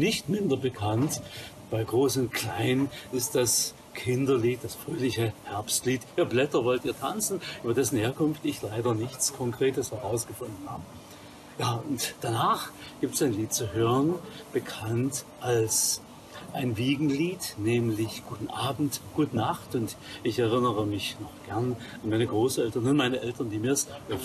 Nicht minder bekannt, bei Groß und Klein, ist das Kinderlied, das fröhliche Herbstlied. Ihr Blätter wollt ihr tanzen, über dessen Herkunft ich leider nichts Konkretes herausgefunden habe. Ja, und danach gibt es ein Lied zu hören, bekannt als ein Wiegenlied, nämlich Guten Abend, Gute Nacht. Und ich erinnere mich noch gern an meine Großeltern und meine Eltern, die mir es